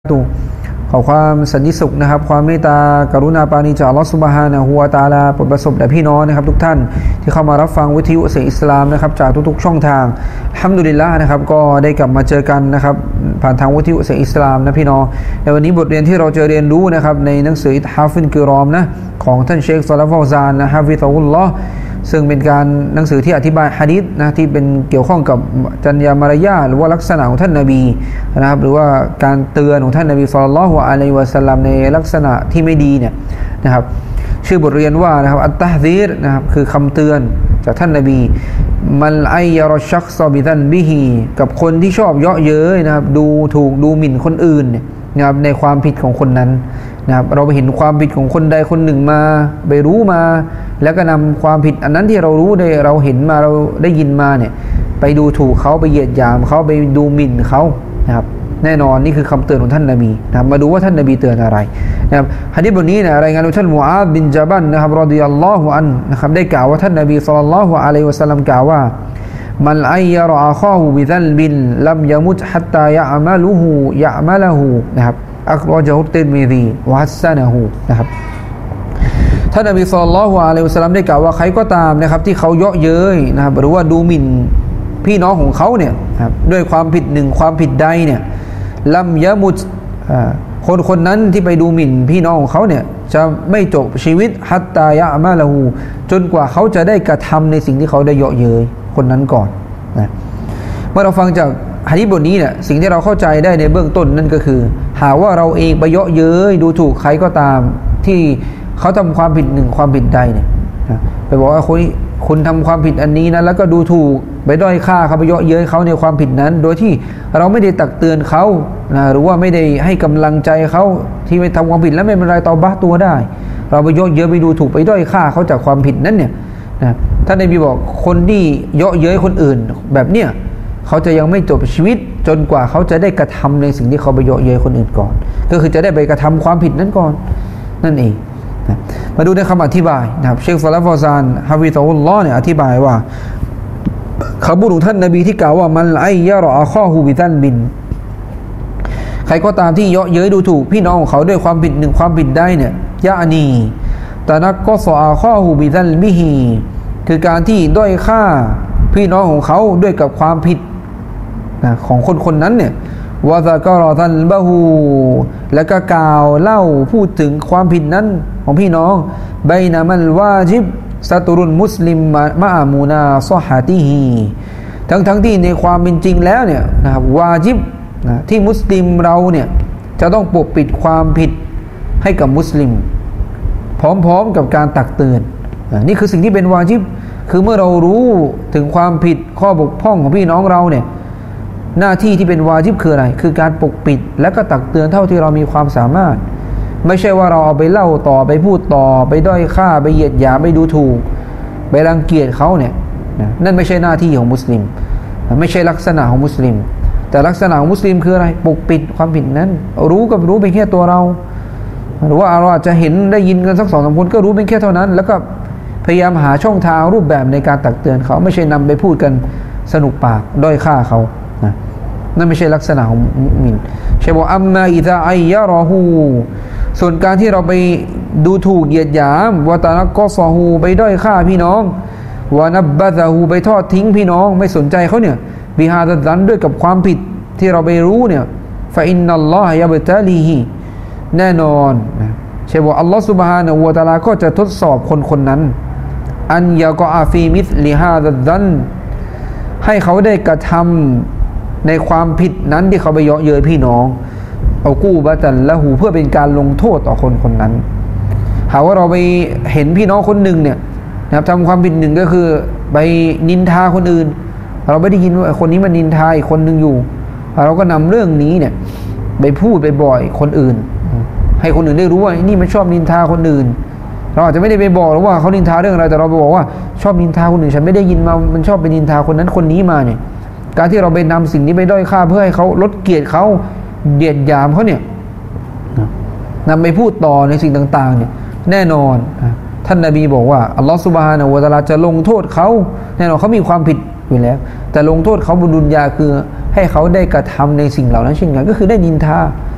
ตุขอความสันติสุขนะครับความเมตตากรุณาปราณีจากอัลเลาะห์ซุบฮานะฮูวะตะอาลาโปรดประสบแด่พี่น้องนะครับทุกท่านที่เข้ามารับฟังวิทยุเสียงอิสลามนะครับจากทุกๆช่องทางอัลฮัมดุลิลละห์นะครับก็ได้กลับมาเจอกันนะครับผ่านทางวิทยุเสียงอิสลามนะพี่น้องในวันนี้บทเรียนที่เราจะเรียนรู้นะครับในหนังสืออิทฮาฟิลกิรอมนะของท่านเชคซอลาห์ ฟาวซานนะฮะฟิซะฮุลลอฮ์ซึ่งเป็นการหนังสือที่อธิบายหะดีษนะที่เป็นเกี่ยวข้องกับจรรยามารยาทหรือว่าลักษณะของท่านนบีนะครับหรือว่าการเตือนของท่านนบีศ็อลลัลลอฮุอะลัยฮิวะซัลลัมในลักษณะที่ไม่ดีเนี่ยนะครับชื่อบทเรียนว่านะครับอัตตะฮซีรนะครับคือคำเตือนจากท่านนบีมันไอยะรอชักซอบิซันบิฮิกับคนที่ชอบเยาะเย้ยนะครับดูถูกดูหมิ่นคนอื่นนะครับในความผิดของคนนั้นนะครับเราไปเห็นความผิดของคนใดคนหนึ่งมาไปรู้มาแล้วก็นำความผิดอันนั้นที่เรารู้ได้เราเห็นมาเราได้ยินมาเนี่ยไปดูถูกเขาไปเหยียดหยามเขาไปดูหมิ่นเขานะครับแน่นอนนี่คือคำเตือนของท่านนบีนะครับมาดูว่าท่านนบีเตือนอะไรนะครับหะดีษบทนี้เนี่ยรายงานโดยท่านมุอาซบินญะบัลนะครับรอฎิยัลลอฮุอันนะครับได้กล่าวว่าท่านนบีศ็อลลัลลอฮุอะลัยฮิวะซัลลัมกล่าวว่ามันอัยยะรออาคอฮุบิซัลบินลัมยะมุตฮัตตายะอ์มะลุฮุยะอ์มะละฮูนะครับอัครอญะฮุติรมิซีวะฮัสซะนะฮูนะครับท่านนบีศ็อลลัลลอฮุอะลัยฮิวะซัลลัมได้กล่าวว่าใครก็ตามนะครับที่เขาเยาะเย้ยนะครับหรือว่าดูหมิ่นพี่น้องของเขาเนี่ยครับด้วยความผิดหนึ่งความผิดใดเนี่ยลัมยะมุตคนนั้นที่ไปดูหมิ่นพี่น้องของเขาเนี่ยจะไม่จบชีวิตฮัตตายะอ์มะละฮูจนกว่าเขาจะได้กระทำในสิ่งที่เขาได้เยาะเย้ยคนนั้นก่อนนะเมื่อเราฟังจากหะดีษบทนี้เนี่ยสิ่งที่เราเข้าใจได้ในเบื้องต้นนั่นก็คือหากว่าเราเองไปเยาะเย้ยดูถูกใครก็ตามที่เขาทำความผิดหนึ่งความผิดใดเนี่ยไปบอกว่าคุณทำความผิดอันนี้นะแล้วก็ดูถูกไปด้อยค่าเขาไปเยาะเย้ยเขาในความผิดนั้นโดยที่เราไม่ได้ตักเตือนเขานะหรือว่าไม่ได้ให้กำลังใจเขาที่ไปทำความผิดแล้วไม่เป็นไรตอบ้าตัวได้เราไปเยาะเย้ยไปดูถูกไปด้อยค่าเขาจากความผิดนั้นเนี่ยนะท่านนบีบอกคนที่เยาะเย้ยคนอื่นแบบเนี้ยเขาจะยังไม่จบชีวิตจนกว่าเขาจะได้กระทำในสิ่งที่เขาไปเยาะเย้ยคนอื่นก่อนก็คือจะได้ไปกระทำความผิดนั้นก่อนนั่นเองนะมาดูในคำอธิบายนะครับเชคซอลาห์ ฟาวซานฮะฟิซะฮุลลอฮ์เนี่ยอธิบายว่าคำพูดของท่านนบีที่กล่าวว่ามันไอยะรออาคอฮุบิซันบินใครก็ตามที่เยาะเย้ยดูถูกพี่น้องของเขาด้วยความผิดหนึ่งความผิดใดเนี่ยยะอานีตะนักก็ซออาคอฮุบิซันบิฮิคือการที่ด้อยค่าพี่น้องของเขาด้วยกับความผิดนะของคนนั้นเนี่ยวะซะกะรอซันบะฮูแล้วก็กล่าวเล่าพูดถึงความผิดนั้นของพี่น้องบัยนะมัลวาญิบซะตุรุนมุสลิมมะอะมูนาซอฮะติฮีทั้งที่ในความเป็นจริงแล้วเนี่ยนะครับวาญิบนะที่มุสลิมเราเนี่ยจะต้องปกปิดความผิดให้กับมุสลิมพร้อมๆกับการตักเตือนนี่คือสิ่งที่เป็นวาญิบคือเมื่อเรารู้ถึงความผิดข้อบกพร่องของพี่น้องเราเนี่ยหน้าที่ที่เป็นวาญิบคืออะไรคือการปกปิดและก็ตักเตือนเท่าที่เรามีความสามารถไม่ใช่ว่าเราเอาไปเล่าต่อไปพูดต่อไปด้อยค่าไปเหยียดหยามไปดูถูกไปรังเกียจเขาเนี่ยนั่นไม่ใช่หน้าที่ของมุสลิมไม่ใช่ลักษณะของมุสลิมแต่ลักษณะของมุสลิมคืออะไรปกปิดความผิดนั้นรู้กับรู้เป็นแค่ตัวเราหรือว่าเราอาจจะเห็นได้ยินกันสักสองสามคนก็รู้เป็นแค่เท่านั้นแล้วก็พยายามหาช่องทางรูปแบบในการตักเตือนเขาไม่ใช่นำไปพูดกันสนุกปากด้อยค่าเขานั่นไม่ใช่ลักษณะของมุมินใช่บอกอัมมาอิซาอัยยะรอฮูส่วนการที่เราไปดูถูกเหยียดหยามวะตะนักก็ซอฮูไปด้อยค่าพี่น้องวะนับบะซะฮูไปทอดทิ้งพี่น้องไม่สนใจเขาเนี่ยบิฮาซันด้วยกับความผิดที่เราไปรู้เนี่ยฟะอินนัลลอฮะยะบตะลีฮิแน่นอนใช่บอกอัลลอฮฺซุบฮานะฮูวะตะอาลาก็จะทดสอบคนนั้นอันยะกออาฟีมิสลิฮาซันให้เขาได้กระทำในความผิดนั้นที่เขาไปเยาะเย้ยพี่น้องเอากู้บะตันละหูเพื่อเป็นการลงโทษต่อคนนั้นหากว่าเราไปเห็นพี่น้องคนหนึ่งเนี่ยนะครับทำความผิดหนึ่งก็คือไปนินทาคนอื่นเราไม่ได้ยินว่าคนนี้มันนินทาอีกคนหนึ่งอยู่เราก็นำเรื่องนี้เนี่ยไปพูดไปบ่อยคนอื่นให้คนอื่นได้รู้ว่านี่มันชอบนินทาคนอื่นเราอาจจะไม่ได้ไปบอกหรอกว่าเขานินทาเรื่องอะไรแต่เราไปบอกว่าชอบนินทาคนอื่นฉันไม่ได้ยินมามันชอบไปนินทาคนนั้นคนนี้มาเนี่ยการที่เราไปนำสิ่งนี้ไปด้อยค่าเพื่อให้เขาลดเกียรติเขาเหยียดหยามเขาเนี่ยนำไปพูดต่อในสิ่งต่างๆเนี่ยแน่นอนท่านนบีบอกว่าอัลลอฮฺซุบฮานะฮูวะตะอาลาจะลงโทษเขาแน่นอนเขามีความผิดอยู่แล้วแต่ลงโทษเขาบนดุนยาคือให้เขาได้กระทำในสิ่งเหล่านั้นเช่นกันก็คือได้นินทา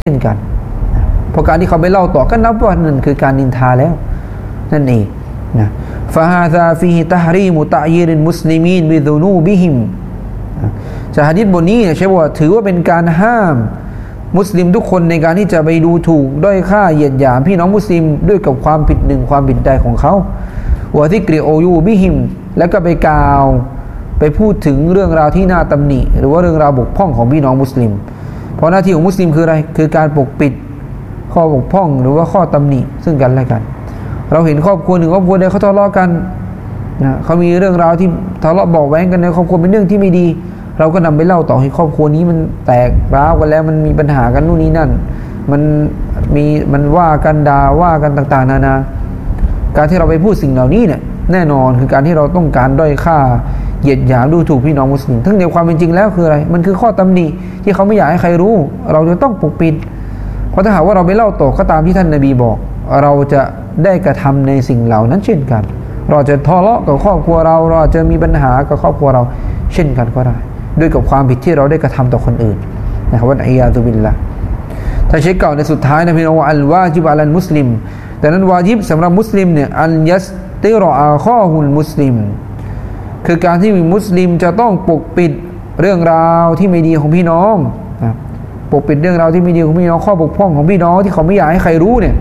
ช่นกันเพราะการที่เขาไปเล่าต่อก็นับว่านั่นคือการนินทาแล้วนั่นเองนะฟะฮาซาฟีฮิตะฮรีมุตะยีริลมุสลิมีนบิซุนูบิฮิมจากหะดีษบทนี้ใช่ว่าถือว่าเป็นการห้ามมุสลิมทุกคนในการที่จะไปดูถูกด้อยค่าเหยียดหยามพี่น้องมุสลิมด้วยกับความผิดหนึ่งความผิดใดของเขาวะซิกริโอยูบิฮิมแล้วก็ไปกล่าวไปพูดถึงเรื่องราวที่น่าตำหนิหรือว่าเรื่องราวบกพร่องของพี่น้องมุสลิมเพราะหน้าที่ของมุสลิมคืออะไรคือการปกปิดข้อบกพร่องหรือว่าข้อตำหนิซึ่งกันและกันเราเห็นครอบครัวหนึ่งครอบครัวใดเขาทะเลาะกันนะเขามีเรื่องราวที่ทะเลาะเบาะแว้งกันในครอบครัวเป็นเรื่องที่ไม่ดีเราก็นำไปเล่าต่อให้ครอบครัวนี้มันแตกร้าวกันแล้วมันมีปัญหากันนู่นนี่นั่นมันว่ากันด่าว่ากันต่างๆนานาการที่เราไปพูดสิ่งเหล่านี้เนี่ยแน่นอนคือการที่เราต้องการด้อยค่าเหยียดหยามดูถูกพี่น้องมุสลิมทั้งในความเป็นจริงแล้วคืออะไรมันคือข้อตำหนิที่เขาไม่อยากให้ใครรู้เราจะต้องปกปิดเพราะถ้าหากว่าเราไปเล่าต่อก็ตามที่ท่านนบีบอกเราจะได้กระทำในสิ่งเหล่านั้นเช่นกันเราจะทะเลาะกับครอบครัวเราจะมีปัญหากับครอบครัวเราเช่นกันก็ได้ด้วยกับความผิดที่เราได้กระทำต่อคนอื่นนะครับว่าอัยยาตุบิลละถ้าเช็คเก่าในสุดท้ายนะพี่น้องว่าอัลวาจิบอัลมุสลิมแต่นั้นวาจิบสำหรับมุสลิมเนี่ยอันยัสติรออาข้อฮุลมุสลิมคือการที่มุสลิมจะต้องปกปิดเรื่องราวที่ไม่ดีของพี่น้องปกปิดเรื่องราวที่ไม่ดีของพี่น้องข้อบกพร่องของพี่น้องที่เขาไม่อยากให้ใครรู้เนี่ย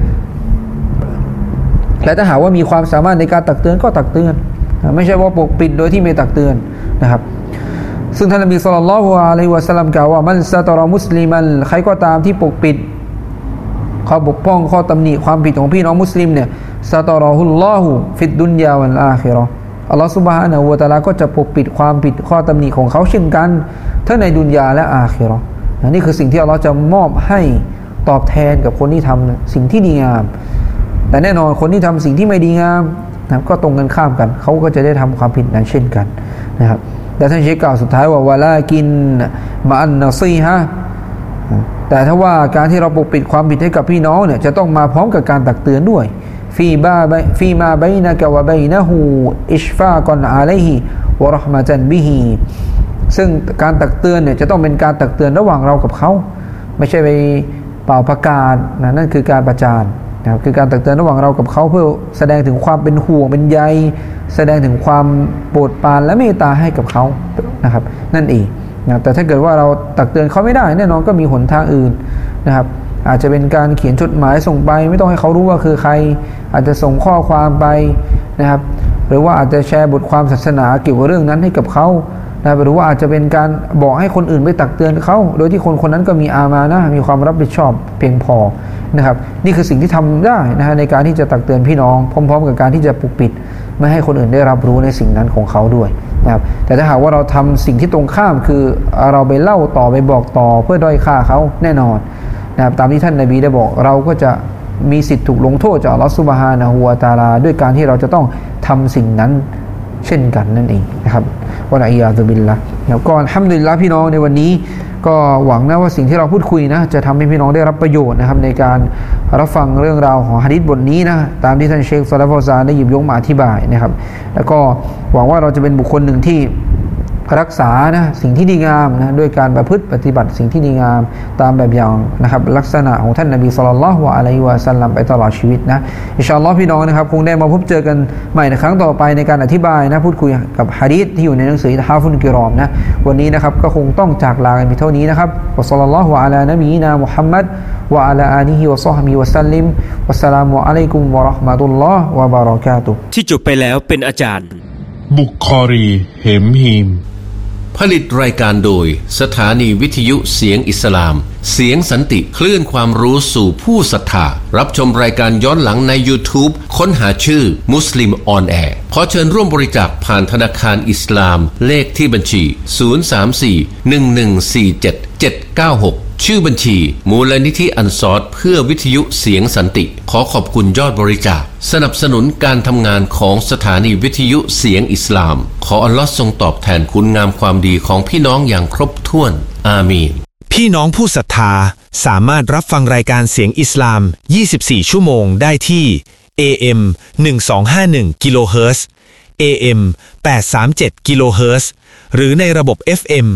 และถ้าหากว่ามีความสามารถในการตักเตือนก็ตักเตือนไม่ใช่ว่าปกปิดโดยที่ไม่ตักเตือนนะครับซึ่งท่านนบีศ็อลลัลลอฮุอะลัยฮิวะซัลลัมกล่าวว่ามันซะตอรอมุสลิมันใครก็ตามที่ปกปิดข้อบกพร่องข้อตำหนิความผิดของพี่น้องมุสลิมเนี่ยซะตอรอฮุลลอฮุฟิดดุนยาวัลอาคิเราะห์อัลลอฮฺซุบฮานะฮูวะตะอาลาก็จะปกปิดความผิดข้อตำหนิของเขาเช่นกันทั้งในดุนยาและอาคิเราะห์นี่คือสิ่งที่อัลลอฮฺจะมอบให้ตอบแทนกับคนที่ทำสิ่งที่ดีงามแต่แน่นอนคนที่ทำสิ่งที่ไม่ดีงามนะก็ตรงกันข้ามกันเขาก็จะได้ทำความผิดนั้นเช่นกันนะครับแต่ท่านเชคกล่าวสุดท้ายว่าวะลากินมาอันนะซีฮะแต่ถ้าว่าการที่เราปกปิดความผิดให้กับพี่น้องเนี่ยจะต้องมาพร้อมกับการตักเตือนด้วยฟีมาบัยนะกะวะบัยนะฮูอิชฟากอนอะลัยฮิวะเราะห์มะตันบิฮิซึ่งการตักเตือนเนี่ยจะต้องเป็นการตักเตือนระหว่างเรากับเขาไม่ใช่ไปเป่าประกาศนั่นคือการประจานนะครับคือการตักเตือนระหว่างเรากับเขาเพื่อแสดงถึงความเป็นห่วงเป็นใยแสดงถึงความโปรดปรานและเมตตาให้กับเขานะครับนั่นเองนะแต่ถ้าเกิดว่าเราตักเตือนเขาไม่ได้แน่นอนก็มีหนทางอื่นนะครับอาจจะเป็นการเขียนจดหมายส่งไปไม่ต้องให้เขารู้ว่าคือใครอาจจะส่งข้อความไปนะครับหรือว่าอาจจะแชร์บทความศาสนาเกี่ยวกับเรื่องนั้นให้กับเขานะหรือว่าอาจจะเป็นการบอกให้คนอื่นไปตักเตือนเขาโดยที่คนนั้นก็มีอามานะมีความรับผิดชอบเพียงพอนะครับนี่คือสิ่งที่ทำได้นะฮะในการที่จะตักเตือนพี่น้องพร้อมๆกับการที่จะปกปิดไม่ให้คนอื่นได้รับรู้ในสิ่งนั้นของเขาด้วยนะครับแต่ถ้าหากว่าเราทำสิ่งที่ตรงข้ามคือเราไปเล่าต่อไปบอกต่อเพื่อด้อยค่าเขาแน่นอนนะครับตามที่ท่านนบีได้บอกเราก็จะมีสิทธิ์ถูกลงโทษจากอัลเลาะห์ซุบฮานะฮูวะตะอาลาด้วยการที่เราจะต้องทำสิ่งนั้นเช่นกันนั่นเองนะครับวะลัยยาซุบิลละแล้วก็อัลฮัมดุลิลละห์พี่น้องในวันนี้ก็หวังนะว่าสิ่งที่เราพูดคุยนะจะทำให้พี่น้องได้รับประโยชน์นะครับในการรับฟังเรื่องราวของหะดีษบทนี้นะตามที่ท่านเชคซอลิห์ ฟาวซานได้หยิบยกมาอธิบายนะครับแล้วก็หวังว่าเราจะเป็นบุคคลหนึ่งที่รักษานะสิ่งที่ดีงามนะด้วยการประพฤติปฏิบัติสิ่งที่ดีงามตามแบบอย่างนะครับลักษณะของท่านนบีศ็อลลัลลอฮุอะลัยฮิวะซัลลัมไปตลอดชีวิตนะอินชาอัลลอฮ์พี่น้องนะครับคงได้มาพบเจอกันใหม่ในครั้งต่อไปในการอธิบายนะพูดคุยกับหะดีษที่อยู่ในหนังสือฮาฟุนกิรอมนะวันนี้นะครับก็คงต้องจากลากันเพียงเท่านี้นะครับวะศ็อลลัลลอฮุอะลานบีนามุฮัมมัดวะอะลาอาลีฮิวะศอฮบิฮิวะซัลลิมวัสสลามุอะลัยกุมวะเราะห์มะตุลลอฮ์วะบะเราะกาตุฮ์ที่จบไปแล้วเป็นอาจารย์บุคอรีเหมฮีมผลิตรายการโดยสถานีวิทยุเสียงอิสลามเสียงสันติคลื่นความรู้สู่ผู้ศรัทธารับชมรายการย้อนหลังใน YouTube ค้นหาชื่อมุสลิมออนแอร์ขอเชิญร่วมบริจาคผ่านธนาคารอิสลามเลขที่บัญชี034-1147-796ชื่อบัญชีมูลนิธิอันซอรเพื่อวิทยุเสียงสันติขอขอบคุณยอดบริจาคสนับสนุนการทำงานของสถานีวิทยุเสียงอิสลามขออัลลอฮ์ทรงตอบแทนคุณงามความดีของพี่น้องอย่างครบถ้วนอามีนพี่น้องผู้ศรัทธาสามารถรับฟังรายการเสียงอิสลาม24ชั่วโมงได้ที่ AM 1251กิโลเฮิรตซ์ AM 837กิโลเฮิรตซ์หรือในระบบ FM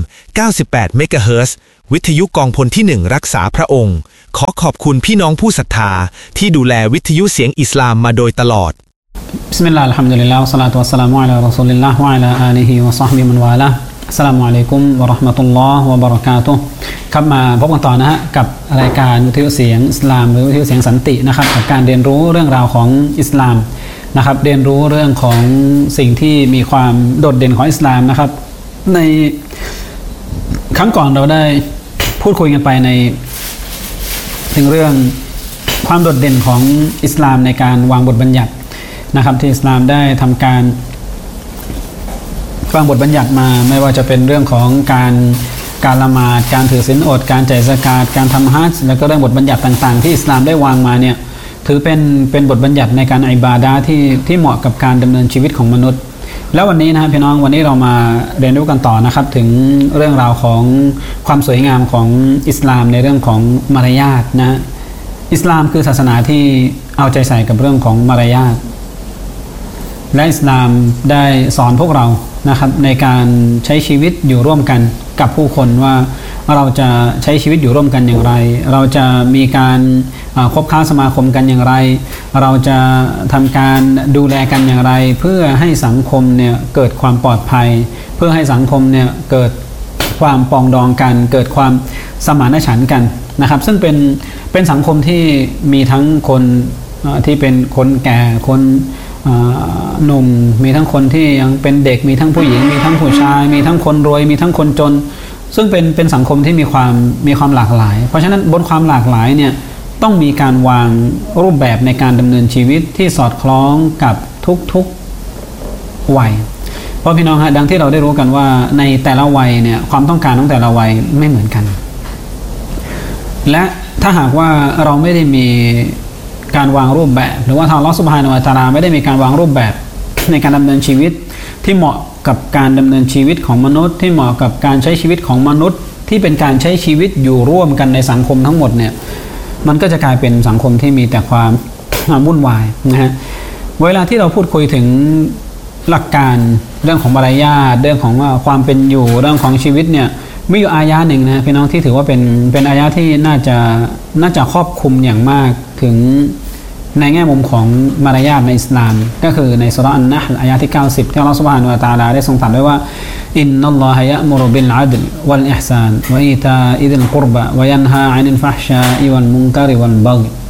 98เมกะเฮิรตซ์วิทยุกองพลที่1รักษาพระองค์ขอขอบคุณพี่น้องผู้ศรัทธาที่ดูแลวิทยุเสียงอิสลามมาโดยตลอดบิสมิลลาฮิรเราะห์มานิรเราะฮีมวัสศอลาตุวัสสลามุอะลารอซูลิลลาฮ์วะอะลาอาลิฮิวะศอฮบิฮิมันวาลาอัสสลามุอะลัยกุมวะเราะห์มะตุลลอฮ์วะบะเราะกาตุฮ์ครับมาพบกันต่อนะฮะกับรายการวิทยุเสียงอิสลามหรือวิทยุเสียงสันตินะครับกับการเรียนรู้เรื่องราวของอิสลามนะครับเรียนรู้เรื่องของสิ่งที่มีความโดดเด่นของอิสลามนะครับในครั้งก่อนเราได้พูดคุยกันไปในถึงเรื่องความโดดเด่นของอิสลามในการวางบทบัญญัตินะครับที่อิสลามได้ทำการวางบทบัญญัติมาไม่ว่าจะเป็นเรื่องของการละหมาดการถือศีลอดการจ่ายซะกาตการทำฮัจญ์แล้วก็เรื่องบทบัญญัติต่างๆที่อิสลามได้วางมาเนี่ยถือเป็นบทบัญญัติในการอิบาดะห์ที่เหมาะกับการดำเนินชีวิตของมนุษย์แล้ววันนี้นะครับพี่น้องวันนี้เรามาเรียนรู้กันต่อนะครับถึงเรื่องราวของความสวยงามของอิสลามในเรื่องของมารยาทนะอิสลามคือศาสนาที่เอาใจใส่กับเรื่องของมารยาทและอิสลามได้สอนพวกเรานะครับในการใช้ชีวิตอยู่ร่วมกันกับผู้คนว่าเราจะใช้ชีวิตอยู่ร่วมกันอย่างไรเราจะมีการคบค้าสมาคมกันอย่างไรเราจะทำการดูแลกันอย่างไรเพื่อให้สังคมเนี่ยเกิดความปลอดภัยเพื่อให้สังคมเนี่ยเกิดความปองดองกันเกิดความสมานฉันท์กันนะครับซึ่งเป็นสังคมที่มีทั้งคนที่เป็นคนแก่คนหนุ่มมีทั้งคนที่ยังเป็นเด็กมีทั้งผู้หญิงมีทั้งผู้ชายมีทั้งคนรวยมีทั้งคนจนซึ่งเป็นสังคมที่มีความหลากหลายเพราะฉะนั้นบนความหลากหลายเนี่ยต้องมีการวางรูปแบบในการดำเนินชีวิตที่สอดคล้องกับทุกวัยเพราะพี่น้องฮะดังที่เราได้รู้กันว่าในแต่ละวัยเนี่ยความต้องการของแต่ละวัยไม่เหมือนกันและถ้าหากว่าเราไม่ได้มีการวางรูปแบบหรือว่าทางอัลเลาะห์ซุบฮานะฮูวะตะอาลาไม่ได้มีการวางรูปแบบในการดำเนินชีวิตที่เหมาะกับการดำเนินชีวิตของมนุษย์ที่เหมาะกับการใช้ชีวิตของมนุษย์ที่เป็นการใช้ชีวิตอยู่ร่วมกันในสังคมทั้งหมดเนี่ยมันก็จะกลายเป็นสังคมที่มีแต่ความวุ่นวายนะฮะเวลาที่เราพูดคุยถึงหลักการเรื่องของมารยาทเรื่องของความเป็นอยู่เรื่องของชีวิตเนี่ยมีอยู่อายะหนึ่งนะพี่น้องที่ถือว่าเป็นอายะที่น่าจะครอบคลุมอย่างมากถึงในแง่มุมของมารยาทในอิสลามก็คือในซูเราะห์อันนะห์อายะที่90ที่อัลเลาะห์ซุบฮานะฮูวะตะอาลาได้ทรงตรัสไว้ว่าอินนัลลอฮะยะมุรุบิลอะดลวัลอิห์ซานวะอีตาอิซิลกุรบะวะยันฮาอานิลฟะฮ์ชาอิวัลมุนกะริวัลบัฆย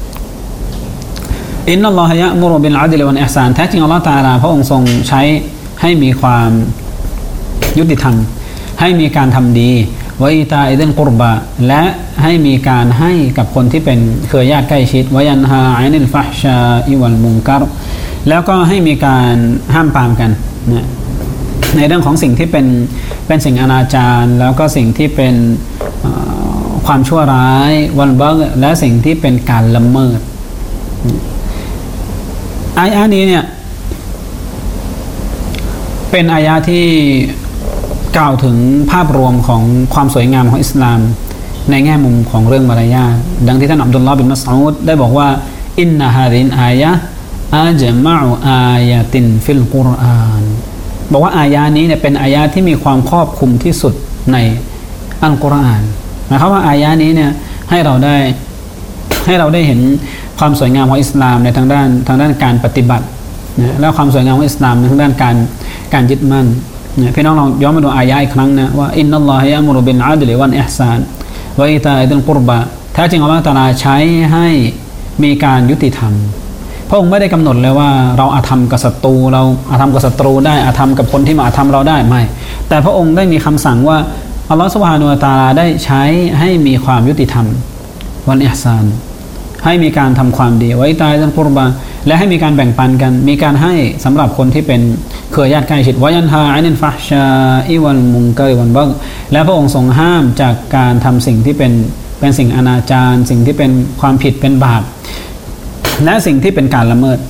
อินนัลลอฮะยะมุรุบิลอะดลวัลอิห์ซานแท้จริงอัลเลาะห์ตะอาลาพระองค์ทรงใช้ให้มีความยุติธรรมให้มีการทำดีวะอีตาอิซิลกุรบะและให้มีการให้กับคนที่เป็นเครือญาติใกล้ชิดวะยันฮาอานิลฟะฮ์ชาอิวัลมุนกะรแล้วก็ให้มีการห้ามปรามกันนะในเรื่องของสิ่งที่เป็นสิ่งอนาจารแล้วก็สิ่งที่เป็นความชั่วร้ายวัลบัฆและสิ่งที่เป็นการละเมิดอายะนี้เนี่ยเป็นอายะที่กล่าวถึงภาพรวมของความสวยงามของอิสลามในแง่มุมของเรื่องมารยาทดังที่ท่านอับดุลลอฮ์บินมัสอูดได้บอกว่าอินนะฮาซินอายะอาจมะอุอายะตินฟิลกุรอานบอกว่าอายะนี้เนี่ยเป็นอายะที่มีความครอบคลุมที่สุดในอัลกุรอานหมายความว่าอายะนี้เนี่ยให้เราได้เห็นความสวยงามของอิสลามในทางด้านการปฏิบัตินะและความสวยงามของอิสลามในทางด้านการยึดมั่นพี่น้องลองย้อนมาดูอายะอีกครั้งนะว่าอินนัลลอฮะยะมุรุบิลอะดลวัลอิห์ซานวะอีตาอิซิลกุรบะแท้จริงอัลเลาะห์ตะอาลาใช้ให้มีการยุติธรรมพระองค์ไม่ได้กำหนดเลยว่าเราอาธรรมกับศัตรูเราอาธรรมกับศัตรูได้อาธรรมกับคนที่มาอาธรรมเราได้ไม่แต่พระองค์ได้มีคำสั่งว่าอัลเลาะห์ซุบฮานะฮูวะตะอาลาได้ใช้ให้มีความยุติธรรมวัลอิห์ซานให้มีการทำความดีไว้ตายทั้งกุรบะและให้มีการแบ่งปันกันมีการให้สำหรับคนที่เป็นเครือญาติใกล้ชิดวะยันฮาอานิลฟะฮ์ชาอิวัลมุนกะริวัลบัฆและพระองค์ทรงห้ามจากการทำสิ่งที่เป็นสิ่งอนาจารสิ่งที่เป็นความผิดเป็นบาปและสิ่งที่เป็นการละเมิด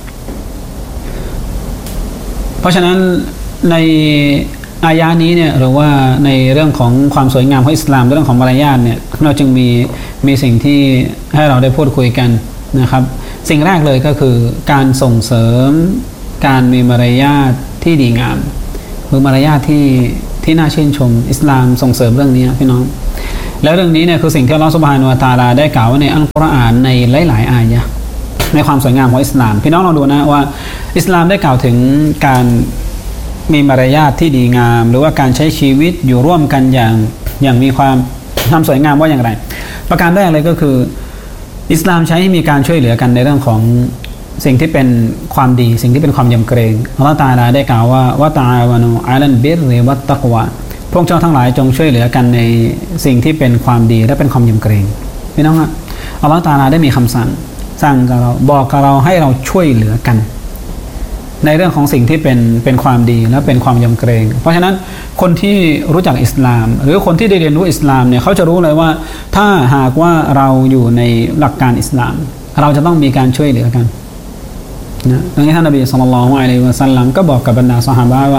เพราะฉะนั้นในอายะนี้เนี่ยหรือว่าในเรื่องของความสวยงามของอิสลามเรื่องของมารยาทเนี่ยเราจึงมีสิ่งที่ให้เราได้พูดคุยกันนะครับสิ่งแรกเลยก็คือการส่งเสริมการมีมารยาทที่ดีงามหรือมารยาทที่น่าชื่นชมอิสลามส่งเสริมเรื่องนี้พี่น้องแล้วเรื่องนี้เนี่ยคือสิ่งที่อัลเลาะห์ซุบฮานะฮูวะตะอาลาได้กล่าวไว้ในอัลกุรอานในหลายๆอายะห์ในความสวยงามของอิสลามพี่น้องลองดูนะว่าอิสลามได้กล่าวถึงการมีมารยาทที่ดีงามหรือว่าการใช้ชีวิตอยู่ร่วมกันอย่างมีความสวยงามว่าอย่างไรประการแรกเลยก็คืออิสลามใช้ให้มีการช่วยเหลือกันในเรื่องของสิ่งที่เป็นความดีสิ่งที่เป็นความยำเกรงอัลเลาะห์ตะอาลาได้กล่าวว่าวะตะอาวานูอะลัลบิรริวัตตักวาพวกเจ้าทั้งหลายจงช่วยเหลือกันในสิ่งที่เป็นความดีและเป็นความยำเกรงพี่น้องครับอัลเลาะห์ตะอาลาได้มีคำสั่งกับเราบอกกับเราให้เราช่วยเหลือกันในเรื่องของสิ่งที่เป็นความดีและเป็นความยำเกรงเพราะฉะนั้นคนที่รู้จักอิสลามหรือคนที่ได้เรียนรู้อิสลามเนี่ยเขาจะรู้เลยว่าถ้าหากว่าเราอยู่ในหลักการอิสลามเราจะต้องมีการช่วยเหลือกันนะดังนั้นท่านนบีศ็อลลัลลอฮุอะลัยฮิวะซัลลัมก็บอกกับบรรดาซอฮาบะห์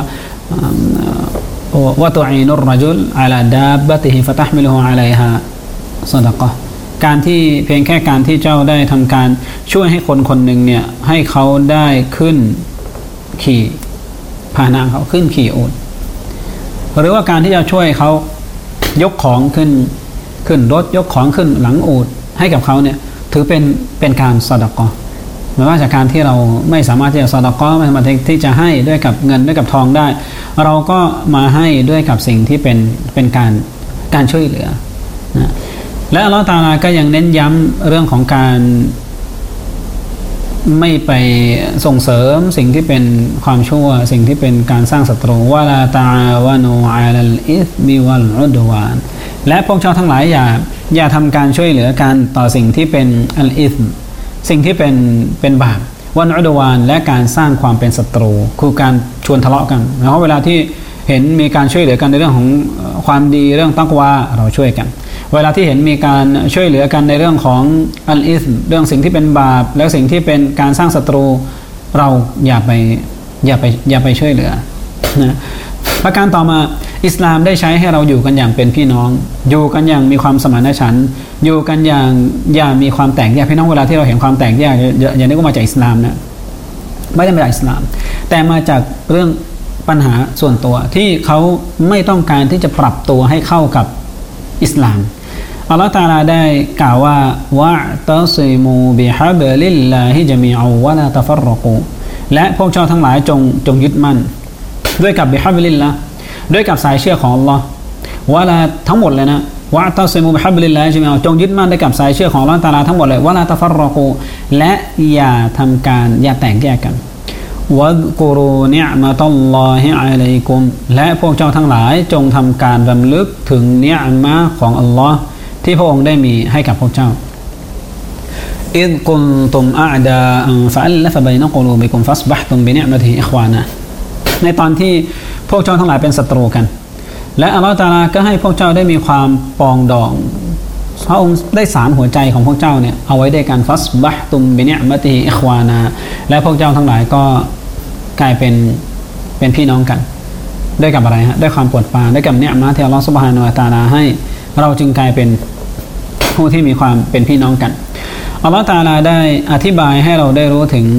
ว่าตุอีนุรรจุลอะลาดาบบะติฮิฟะตัห์มิลุฮุอะลัยฮาซอดะกะห์การที่เพียงแค่การที่เจ้าได้ทำการช่วยให้คนคนหนึ่งเนี่ยให้เขาได้ขึ้นขี่พาหนะเขาขึ้นขี่อูฐหรือว่าการที่จะช่วยเขายกของขึ้นรถยกของขึ้นหลังอูฐให้กับเขาเนี่ยถือเป็นการซอดะกอฮ์ไม่ว่าจากการที่เราไม่สามารถที่จะซอดะกอฮ์ไม่สามารถที่จะให้ด้วยกับเงินด้วยกับทองได้เราก็มาให้ด้วยกับสิ่งที่เป็นการช่วยเหลือนะและอัลเลาะห์ตะอาลาก็ยังเน้นย้ำเรื่องของการไม่ไปส่งเสริมสิ่งที่เป็นความชั่วสิ่งที่เป็นการสร้างศัตรูวะลาตะอาวานูอะลัลอิษมิวัลอุดวานและพวกเจ้าทั้งหลายอย่าทำการช่วยเหลือกันต่อสิ่งที่เป็นอัลอิษมสิ่งที่เป็นบาปวันอุดวานและการสร้างความเป็นศัตรูคือการชวนทะเลาะกันเพราะเวลาที่เห็นมีการช่วยเหลือกันในเรื่องของความดีเรื่องตักวาเราช่วยกันเวลาที่เห็นมีการช่วยเหลือกันในเรื่องของอัลอิสเรื่องสิ่งที่เป็นบาปแล้วสิ่งที่เป็นการสร้างศัตรูเราอย่าไปช่วยเหลือนะประการต่อมาอิสลามได้ใช้ให้เราอยู่กันอย่างเป็นพี่น้องอยู่กันอย่างมีความสมานฉันท์อยู่กันอย่างอย่ามีความแตกแยกพี่น้องเวลาที่เราเห็นความแตกแยกอย่านึกว่ามาจากอิสลามนะไม่ได้มาจากอิสลามแต่มาจากเรื่องปัญหาส่วนตัวที่เขาไม่ต้องการที่จะปรับตัวให้เข้ากับอิสลามอัลเลาะห์ตะอาลาได้กล่าวว่าวะตัซิมูบิฮับลิลลาฮิญะมีอัวะลาตะฟัรรกูและพวกเจ้าทั้งหลายจงยึดมั่นด้วยกับบิฮับลิลลาด้วยกับสายเชือกของอัลเลาะห์วะลาทั้งหมดเลยนะวะตัซิมูบิฮับลิลลาฮิญะมีอัวจงยึดมั่นด้วยกับสายเชือกของอัลเลาะห์ตะอาลาทั้งหมดเลยวะลาตะฟัรรกูและอย่าทำการอย่าแตกแยกกันวัซกุรูนิอ์มะตัลลอฮิอะลัยกุมและพวกเจ้าทั้งหลายจงทำการรำลึกถึงนิอ์มะห์ของอัลลอฮ์ที่พระองค์ได้มีให้กับพวกเจ้าอิซกุนตุมอะอ์ดาอันฟะอัลลฟะบัยนะกุลูบิกุมฟัสบะห์ตุมบินิอ์มะติฮิอิควานะในตอนที่พวกเจ้าทั้งหลายเป็นศัตรูกันและอัลเลาะห์ตะอาลาก็ให้พวกเจ้าได้มีความปองดองพระองค์ได้สานหัวใจของพวกเจ้าเนี่ยเอาไว้ด้วยกันฟัสบะห์ตุมบินิอ์มะติฮิอิควานะและพวกเจ้าทั้งหลายก็กลายเป็นพี่น้องกันด้วยกับอะไรฮะด้วยความโปรดปรานด้วยกับเนืมะที่อัลเลาะห์ซุบฮานะฮูวะตะอาลาให้เราจึงกลายเป็นผู้ที่มีความเป็นพี่น้องกันอัลเลาะห์ตะอาลาได้อธิบายให้เราได้รู้ถึง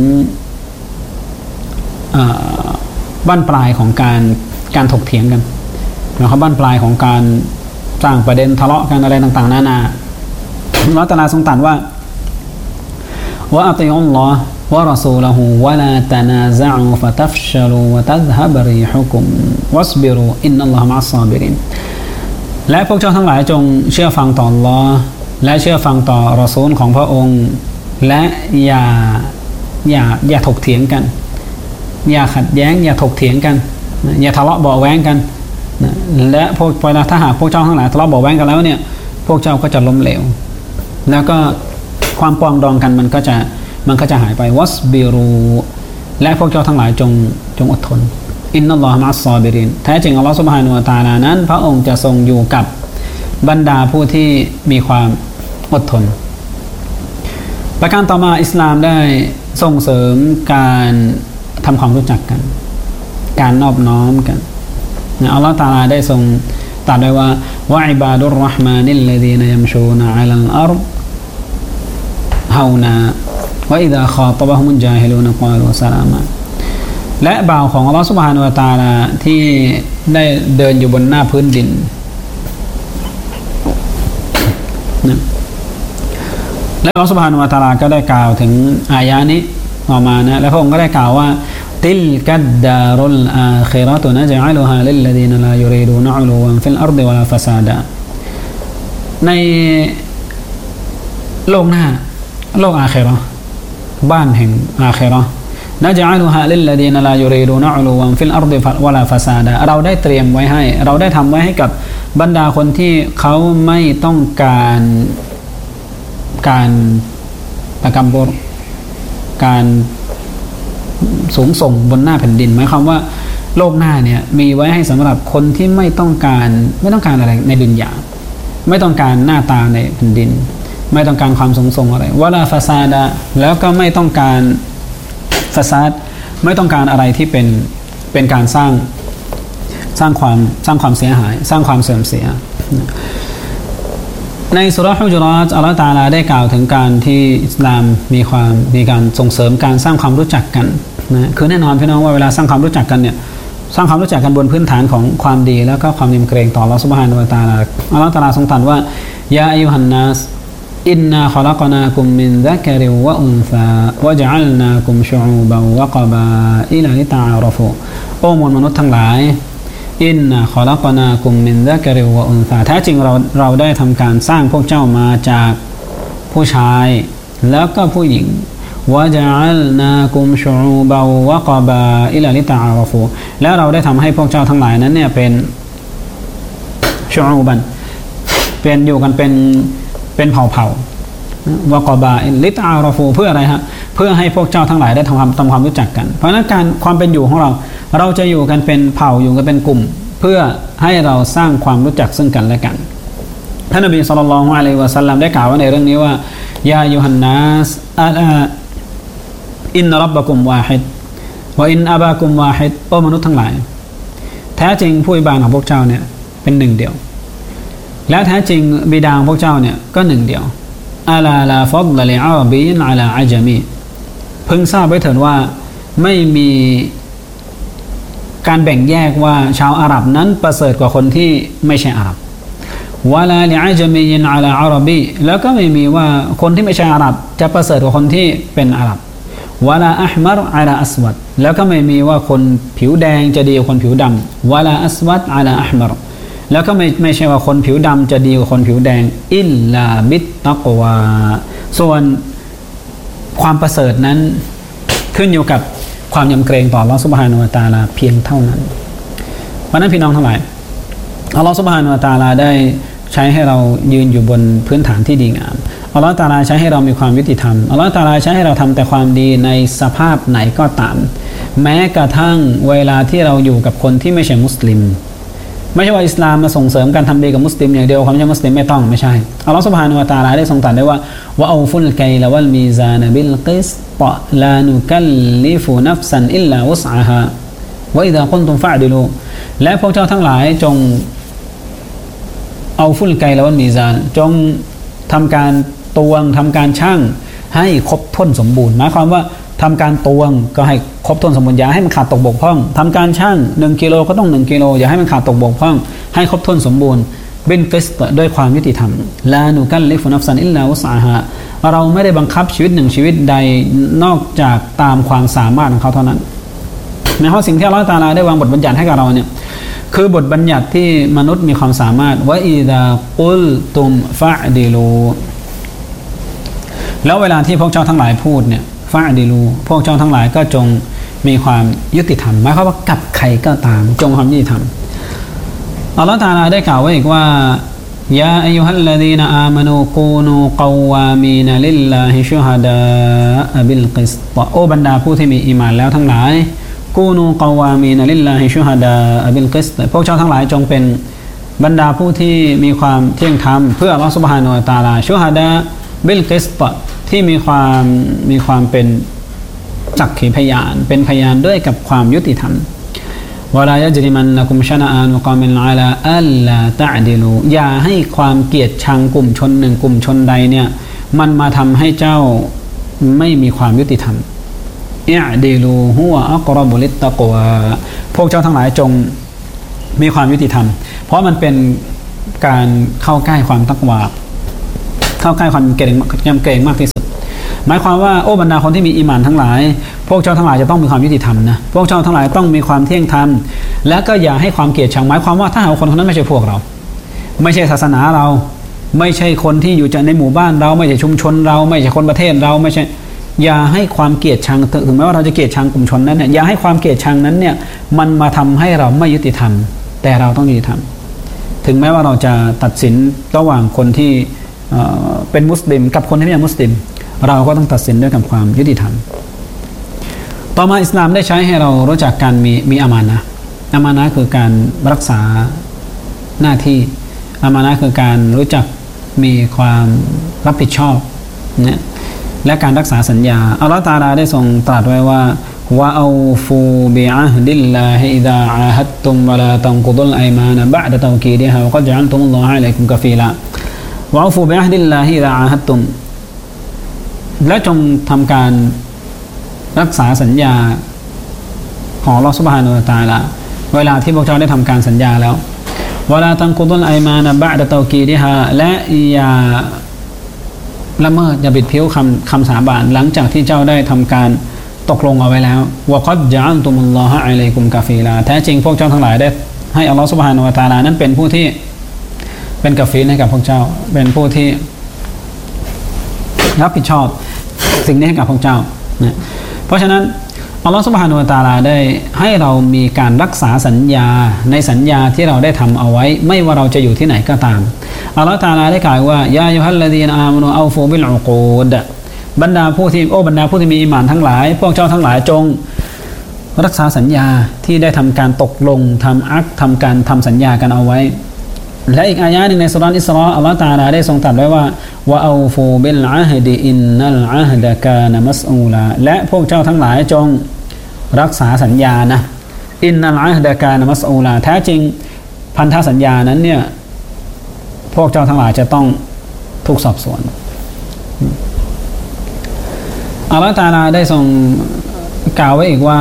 บั้นปลายของการถกเถียงกันนะครับบั้นปลายของการสร้างประเด็นทะเลาะกันอะไรต่างๆนานาอัลเลาะห์ตะอาลาทรงตรัสว่าวะอัติอุลลอฮ์ورسوله ولا تنازعوا فتفشلوا وتذهب ريحكم واصبروا إن الله مع الصابرين และพวกเจ้าทั้งหลายจงเชื่อฟังต่ออัลเลาะห์และเชื่อฟังต่อรอซูลของพระองค์และอย่าถกเถียงกันอย่าขัดแย้งอย่าถกเถียงกันอย่าทะเลาะเบาะแว้งกันและพวกเวลาถ้าหากพวกเจ้าทั้งหลายทะเลาะเบาะแว้งกันแล้วเนี่ยพวกเจ้าก็จะล้มเหลวแล้วก็ความปองดองกันมันก็จะหายไปวัสบิรูและพวกเจ้าทั้งหลายจงอดทนอินนัลลอฮะมะอัสซอบิรินแท้จริงอัลเลาะห์ซุบฮานะฮูวะตะอาลานั้นพระองค์จะทรงอยู่กับบรรดาผู้ที่มีความอดทนประการต่อมาอิสลามได้ส่งเสริมการทำความรู้จักกันการนอบน้อมกันอัลเลาะห์ตะอาลาได้ทรงตรัสไว้ว่าวะอิบาดุรเราะห์มานิลลซีนะยัมชูนะอะลัลอัรฎฮาวนาว่าอิดะคอตบะฮุมุลญาฮิลูนกอลูสลามาและบ่าวของอัลลอฮฺซุบฮานะฮูวะตะอาลาที่ได้เดินอยู่บนหน้าพื้นดินนะและอัลลอฮฺซุบฮานะฮูวะตะอาลาก็ได้กล่าวถึงอายะนี้ออกมานะและพระองค์ก็ได้กล่าวว่าติลกัดดารุลอาคิเราะตุนะญะอลุฮาลิลลดีนลายูรีดูนะอุลุวันฟิลอัรฎิวะลาฟะซาดะในโลกหน้าโลกอาคิเราะห์บ้านแห่งอาคิเราะห์นะญะอลุฮาลิลลดีนลายูรีดูนะอุลุวันฟิลอัรฎิวะลาฟะซาดะเราได้เตรียมไว้ให้เราได้ทำไว้ให้กับบรรดาคนที่เขาไม่ต้องการตะกับบรการสูงส่งบนหน้าแผ่นดินหมายความว่าโลกหน้าเนี่ยมีไว้ให้สำหรับคนที่ไม่ต้องการอะไรในดุนยาไม่ต้องการหน้าตาในแผ่นดินไม่ต้องการความสูงส่งอะไรวะลาฟาซาดะแล้วก็ไม่ต้องการฟาซาดไม่ต้องการอะไรที่เป็นการสร้างความเสียหายสร้างความเสื่อมเสียในสุเราะห์ฮุญุเราะห์อัลเลาะห์ตะอาลาได้กล่าวถึงการที่อิสลามมีการส่งเสริมการสร้างความรู้จักกันนะคือแน่นอนพี่น้องว่าเวลาสร้างความรู้จักกันเนี่ยสร้างความรู้จักกันบนพื้นฐานของความดีแล้วก็ความยำเกรงต่ออัลเลาะห์ซุบฮานะฮูวะตะอาลาอัลเลาะห์ตะอาลาทรงตรัสว่ายาอัยยูฮันนัสอินนาคอลักนากุมมินซะกะริวะอุนซาวะญะอัลนากุมชุอูบันวะกะบาอิลลิตะอาเราะฟูโอ้มนุษย์ทั้งหลายอินนะคอลักนากุมมินซะกะริวะอุนซาแท้จริงเราได้ทำการสร้างพวกเจ้ามาจากผู้ชายแล้วก็ผู้หญิงวะญะอัลนากุมชุอูบันวะกะบาอิลลิตะอาเราะฟูแล้วเราได้ทำให้พวกเจ้าทั้งหลายนั้นเนี่ยเป็นชุอูบันเป็นอยู่กันเป็นเผ่าวะกะบาอิลลิตะอาเราะฟูเพื่ออะไรฮะเพื่อให้พวกเจ้าทั้งหลายได้ทำความรู้จักกันเพราะนั้นการความเป็นอยู่ของเราจะอยู่กันเป็นเผ่าอยู่กันเป็นกลุ่มเพื่อให้เราสร้างความรู้จักซึ่งกันและกันท่านนบีศ็อลลัลลอฮุอะลัยฮิวะซัลลัมได้กล่าวไว้ในเรื่องนี้ว่ายายูฮันนัสอินร็อบบะกุมวาฮิดวะอินอะบากุมวาฮิดโอ้มนุษย์ทั้งหลายแท้จริงผู้อิบาดของพวกเจ้าเนี่ยเป็นหนึ่งเดียวและแท้จริงบิดาของพวกเจ้าเนี่ยก็หนึ่งเดียวอะลาลาฟัฎลิอารบีนอะลาอะญะมีพึงทราบไว้เถิดว่าไม่มีการแบ่งแยกว่าชาวอาหรับนั้นประเสริฐกว่าคนที่ไม่ใช่อาหรับวะลาลิอะญะมีนอะลาอารบีแล้วก็ไม่มีว่าคนที่ไม่ใช่อาหรับจะประเสริฐกว่าคนที่เป็นอาหรับวะลาอัฮมัรอะลาอัสวัดแล้วก็ไม่มีว่าคนผิวแดงจะดีกว่าคนผิวดำวะลาอัสวัดอะลาอัฮมัรแล้วก็ไม่ใช่ว่าคนผิวดำจะดีกว่าคนผิวแดงอิลลาบิตตักวาส่วนความประเสริฐนั้นขึ้นอยู่กับความยำเกรงต่ออัลเลาะห์ซุบฮานะฮูวะตะอาลาเพียงเท่านั้นเพราะนั้นพี่น้องทั้งหลายอัลเลาะห์ซุบฮานะฮูวะตะอาลาได้ใช้ให้เรายืนอยู่บนพื้นฐานที่ดีงามอัลเลาะห์ตะอาลาใช้ให้เรามีความยุติธรรมอัลเลาะห์ตะอาลาใช้ให้เราทำแต่ความดีในสภาพไหนก็ตามแม้กระทั่งเวลาที่เราอยู่กับคนที่ไม่ใช่มุสลิมไม่ใช่ว่าอิสลามมาส่งเสริมการทำดีกับมุสลิมอย่างเดียวความไม่ใช่มุสลิมไม่ต้องไม่ใช่อัลเลาะห์ซุบฮานะฮูวะตะอาลาได้ทรงตรัสได้ว่าวะเอาฟุลไกลวัลมีซานบิลกิสตะลานุกัลลิฟุนัฟซันอิลลาวุสอะฮาวะอิซากุนตุมฟะอดิลูและพวกเจ้าทั้งหลายจงเอาฟุลไกลวัลมีซานจงทำการตวงทำการชั่งให้ครบถ้วนสมบูรณ์หมายความว่าทำการตวงก็ให้ครบถ้วนสมบูรณ์อย่าให้มันขาดตกบกพร่องทำการชั่ง1กิโลก็ต้อง1กิโลอย่าให้มันขาดตกบกพร่องให้ครบถ้วนสมบูรณ์บินกิสต์ด้วยความยุติธรรมลานุกัลลิฟุนัฟซันอิลลาวุสอะฮาเราไม่ได้บังคับชีวิตหนึ่งชีวิตใดนอกจากตามความสามารถของเขาเท่านั้นในข้อสิ่งที่อัลเลาะห์ตะอาลาได้วางบทบัญญัติให้กับเราเนี่ยคือบทบัญญัติที่มนุษย์มีความสามารถวะอิซากุลตุมฟะอดิลูแล้วเวลาที่พวกเจ้าทั้งหลายพูดเนี่ยฟะอดิลูพวกเจ้าทั้งหลายก็จงมีความยุติธรรมหมายความว่ากับใครก็ตามจงความยุติธรรมอัลเลาะห์ตะอาลาได้กล่าวไว้อีกว่ายาอัยยูฮัลลดีนอามานูกูนูกอวามีนลิลลาฮิชุฮดาบิลกิสตโอบรรดาผู้ที่มีอีหม่านแล้วทั้งหลายกูนูกอวามีนลิลลาฮิชุฮดาบิลกิสตพวกเจ้าทั้งหลายจงเป็นบรรดาผู้ที่มีความเที่ยงธรรมเพื่ออัลเลาะห์ซุบฮานะฮูวะตะอาลาชุฮดาบิลกิสตที่มีความเป็นสักขีพยานเป็นพยานด้วยกับความยุติธรรมวะลายะจริมันนะกุมชะนะอานุกอมินอะลาอัลลาตะอดิลูอย่าให้ความเกลียดชังกลุ่มชนหนึ่งกลุ่มชนใดเนี่ยมันมาทำให้เจ้าไม่มีความยุติธรรมอิอดิลูฮุวะอักรบุลิตตักวาพวกเจ้าทั้งหลายจงมีความยุติธรรมเพราะมันเป็นการเข้าใกล้ความตักวาเข้าใกล้ความเกรงมากที่สุดหมายความว่าโอ้บรรดาคนที่มีอีหม่านทั้งหลายพวกเจ้าทั้งหลายจะต้องมีความยุติธรรมนะพวกเจ้าทั้งหลายต้องมีความเที่ยงธรรมและก็อย่าให้ความเกลียดชังหมายความว่าถ้าหากคนคนนั้นไม่ใช่พวกเราไม่ใช่ศาสนาเราไม่ใช่คนที่อยู่ในหมู่บ้านเราไม่ใช่ชุมชนเราไม่ใช่คนประเทศเราไม่ใช่อย่าให้ความเกลียดชังถึงแม้ว่าเราจะเกลียดชังกลุ่มชนนั้นเนี่ยอย่าให้ความเกลียดชังนั้นเนี่ยมันมาทำให้เราไม่ยุติธรรมแต่เราต้องยุติธรรมถึงแม้ว่าเราจะตัดสินระหว่างคนที่เป็นมุสลิมกับคนที่ไม่ใช่มุสลิมเราก็ต้องตัดสินด้วยกับความยุติธรรมต่อมาอิสลามได้ใช้ให้เรารู้จักการมีอามานะห์อามานะห์คือการรักษาหน้าที่อามานะห์คือการรู้จักมีความรับผิดชอบเนี่ยและการรักษาสัญญาอัลเลาะห์ตะอาลาได้ทรงตรัสไว้ว่าวะเอาฟูบิอะฮดิลลาฮิอิซาอาฮัดตุมวะลาตันกุดุลอัยมานะบะอ์ดะตาวกีดิฮาวะกัดญะอัลตุมุลลอฮะอะลัยกุมกะฟีลาวะเอาฟูบิอะฮดิลลาฮิอิซาอาฮัดตุมและจงทำการรักษาสัญญาของอัลเลาะห์ซุบฮานะฮูวะตะอาลาเวลาที่พวกเจ้าได้ทำการสัญญาแล้ววะลาตันกุดุลอัยมานะบะอ์ดะตาวกีดิฮาและอย่าละเมิดอย่าบิดเบี้ยวคำสาบานหลังจากที่เจ้าได้ทำการตกลงเอาไว้แล้ววะกัดญะอัลตุมุลลอฮะอะลัยกุมกะฟีลาแท้จริงพวกเจ้าทั้งหลายได้ให้อัลเลาะห์ซุบฮานะฮูวะตะอาลานั้นเป็นผู้ที่เป็นกะฟีลให้กับพวกเจ้าเป็นผู้ที่รับผิดชอบสิ่งนี้ให้กับพวกเจ้านะเพราะฉะนั้นอัลเลาะห์ซุบฮานะฮูวะตะอาลาได้ให้เรามีการรักษาสัญญาในสัญญาที่เราได้ทำเอาไว้ไม่ว่าเราจะอยู่ที่ไหนก็ตามอัลเลาะห์ตะอาลาได้กล่าวว่ายาอัยยูฮัลลซีนอามานูอัลฟูบิลอุกูดบรรดาผู้ที่มีอีหม่านทั้งหลายพวกเจ้าทั้งหลายจงรักษาสัญญาที่ได้ทำการตกลงทำการทำสัญญากันเอาไว้และอีกอายะหนึ่งในซูเราะห์อิสรออัลเลาะห์ตะอาลาได้ทรงตรัสไว้ว่าวะเอาฟูบิลอะฮดิอินนัลอะฮดะกานะมัสอูลาและพวกเจ้าทั้งหลายจงรักษาสัญญานะอินนัลอะฮดะกานะมัสอูลาแท้จริงพันธสัญญานั้นเนี่ยพวกเจ้าทั้งหลายจะต้องถูกสอบสวนอัลเลาะห์ตะอาลาได้ทรงกล่าวไว้อีกว่า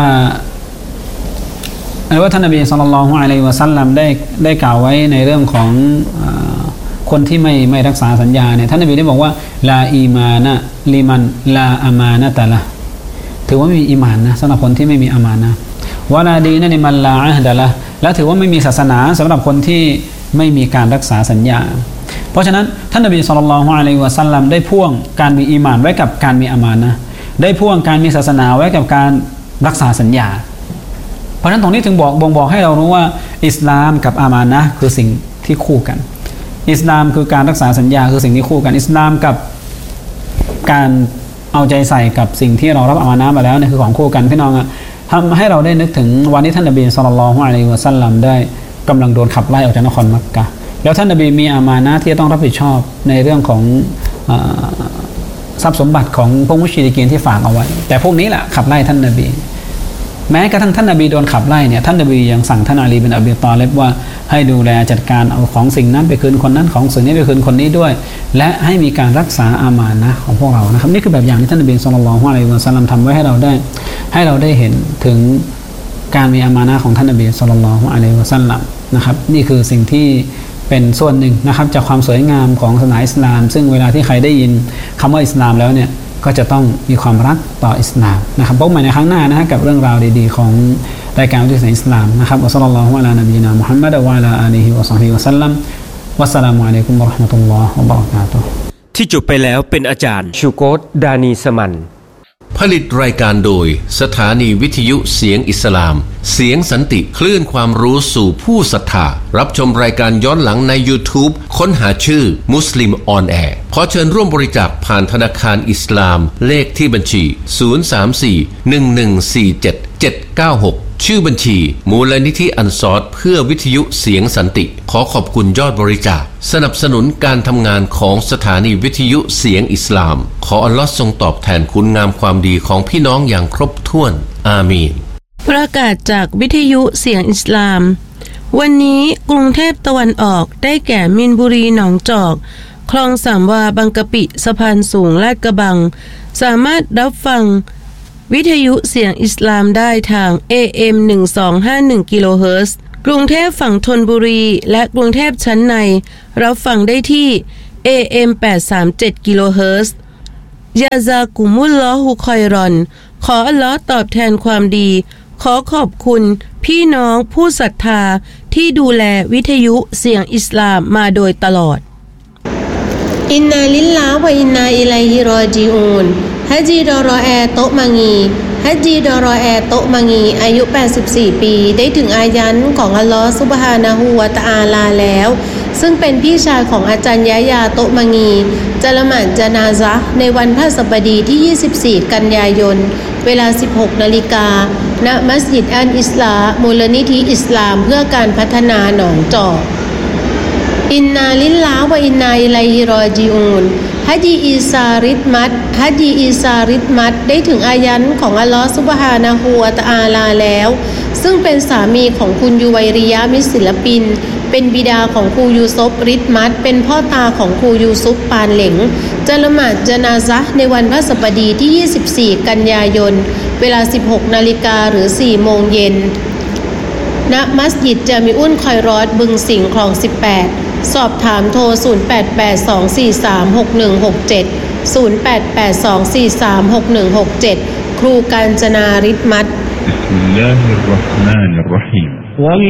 ท่านนบีศ็อลลัลลอฮุอะลัยฮิวะซัลลัมได้กล่าวไว้ในเรื่องของคนที่ไม่รักษาสัญญาเนี่ยท่านนบีได้บอกว่าลาอีมานะลิมันลาอามานะตะละถือว่าไม่มีอีหม่านนะสำหรับคนที่ไม่มีอามานะวะลาดีนะลิมันลาอะฮดะละและถือว่าไม่มีศาสนาสำหรับคนที่ไม่มีการรักษาสัญญาเพราะฉะนั้นท่านนบีศ็อลลัลลอฮุอะลัยฮิวะซัลลัมได้พ่วงการมีอีหม่านไว้กับการมีอามานะได้พ่วงการมีศาสนาไว้กับการรักษาสัญญาเพราะฉะนั้นตรงนี้ถึงบ่งบอกให้เรารู้ว่าอิสลามกับอามานะห์คือสิ่งที่คู่กันอิสลามคือการรักษาสัญญาคือสิ่งที่คู่กันอิสลามกับการเอาใจใส่กับสิ่งที่เรารับอามานะห์มาแล้วเนี่ยคือของคู่กันพี่น้องอะทำให้เราได้นึกถึงวันที่ท่านนบีศ็อลลัลลอฮุอะลัยฮิวะซัลลัมได้กำลังโดนขับไล่ออกจากนครมักกะฮ์แล้วท่านนบีมีอามานะห์ที่จะต้องรับผิดชอบในเรื่องของทรัพย์สมบัติของพวกมุชริกีนที่ฝากเอาไว้แต่พวกนี้แหละขับไล่ท่านนบีแม้กระทั่งท่านนบีโดนขับไล่เนี่ยท่านนบียังสั่งท่านอาลีบินอบีฏอลิบว่าให้ดูแลจัดการเอาของสิ่งนั้นไปคืนคนนั้นของสิ่งนี้ไปคืนคนนี้ด้วยและให้มีการรักษาอามานะห์ของพวกเรานะครับนี่คือแบบอย่างที่ท่านนบีศ็อลลัลลอฮุอะลัยฮิวะซัลลัมทำไว้ให้เราได้เห็นถึงการมีอามานะห์ของท่านนบีศ็อลลัลลอฮุอะลัยฮิวะซัลลัมนะครับนี่คือสิ่งที่เป็นส่วนหนึ่งนะครับจากความสวยงามของศาสนาอิสลามซึ่งเวลาที่ใครได้ยินคำว่าอิสลามแล้วเนี่ยก็จะต้องมีความรักต่ออิสลามนะครับพบกันในครั้งหน้านะกับเรื่องราวดีๆของรายการวิทยุอิสลามนะครับอัสสลามุอะลานบีนามุฮัมมัดวะอะลาอาลีฮิวะศอฮบิฮิวะซัลลัมวัสสลามุอะลัยกุมวะเราะห์มะตุลลอฮ์วะบะเราะกาตุฮ์ที่จบไปแล้วเป็นอาจารย์ชูโกตดานีสมันผลิตรายการโดยสถานีวิทยุเสียงอิสลามเสียงสันติคลื่นความรู้สู่ผู้ศรัทธารับชมรายการย้อนหลังใน YouTube ค้นหาชื่อมุสลิมออนแอร์ขอเชิญร่วมบริจาคผ่านธนาคารอิสลามเลขที่บัญชี 034-1147-796 ชื่อบัญชีมูลนิธิอันซอรเพื่อวิทยุเสียงสันติขอขอบคุณยอดบริจาคสนับสนุนการทำงานของสถานีวิทยุเสียงอิสลามขออัลเลาะห์ทรงตอบแทนคุณงามความดีของพี่น้องอย่างครบถ้วนอามีนประกาศจากวิทยุเสียงอิสลามวันนี้กรุงเทพตะวันออกได้แก่มินบุรีหนองจอกคลองสามวาบางกะปิสะพานสูงลาดกระบังสามารถรับฟังวิทยุเสียงอิสลามได้ทาง AM 1251กิโลเฮิรตซ์กรุงเทพฝั่งธนบุรีและกรุงเทพชั้นในรับฟังได้ที่ AM 837กิโลเฮิรตซ์ยาซากุมุลลอฮุคอยรอนขออัลเลาะห์ตอบแทนความดีขอขอบคุณพี่น้องผู้ศรัทธาที่ดูแลวิทยุเสียงอิสลามมาโดยตลอดอินนาลิลลาฮ์วะอินนาอิลัยฮิรอญิอูนฮะจีดอรอแอโตะมังีฮัจญีดอรอแอโตะมังีอายุ84ปีได้ถึงอายันของอัลลอฮ์ซุบฮานะฮูวะตะอาลาแล้วซึ่งเป็นพี่ชายของอาจารย์ยะยาโตะมังีจะละหมาดญะนาซะห์ในวันพฤหัสบดีที่24กันยายนเวลา 16 นาฬิกาณมัสยิดอัลอิสลามูลนิธิอิสลามเพื่อการพัฒนาหนองจอกอินนาลิลลาฮ์วะอินนาอิลัยฮิรอญิอูนฮัจญีอีซาริดมัดได้ถึงอายันของอัลลอฮ์ซุบฮานะฮูวะตะอาลาแล้วซึ่งเป็นสามีของคุณยูไวริยะมิตรศิลปินเป็นบิดาของครูยูซุฟริดมัดเป็นพ่อตาของครูยูซุฟปานเหลงจะละหมาดญะนาซะห์ในวันพฤหัสบดีที่24กันยายนเวลา 16 นาฬิกาหรือ 4 โมงเย็นณมัสยิดจามิอุลคอยรอดบึงสิงห์คลอง 18สอบถามโทร 0882436167 0882436167 ครูกาญจนาริดมัด بسم الله الرحمن الرحيم